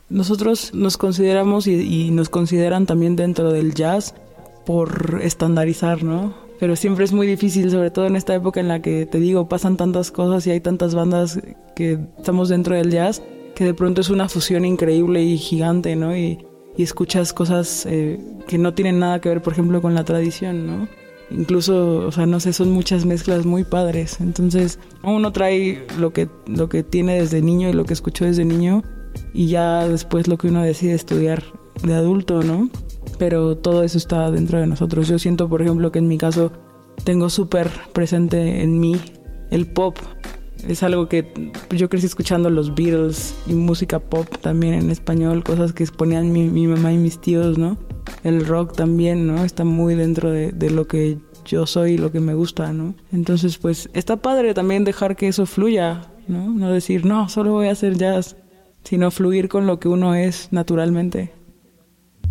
Nosotros nos consideramos y nos consideran también dentro del jazz por estandarizar, ¿no? Pero siempre es muy difícil, sobre todo en esta época en la que, te digo, pasan tantas cosas y hay tantas bandas que estamos dentro del jazz, que de pronto es una fusión increíble y gigante, ¿no? Y escuchas cosas que no tienen nada que ver, por ejemplo, con la tradición, ¿no? Incluso, o sea, no sé, son muchas mezclas muy padres. Entonces, uno trae lo que tiene desde niño y lo que escuchó desde niño, y ya después lo que uno decide estudiar de adulto, ¿no? Pero todo eso está dentro de nosotros. Yo siento, por ejemplo, que en mi caso tengo súper presente en mí el pop. Es algo que yo crecí escuchando los Beatles y música pop también en español, cosas que ponían mi mamá y mis tíos, ¿no? El rock también, ¿no? Está muy dentro de lo que yo soy y lo que me gusta, ¿no? Entonces, pues, está padre también dejar que eso fluya, ¿no? No decir, no, solo voy a hacer jazz, sino fluir con lo que uno es naturalmente.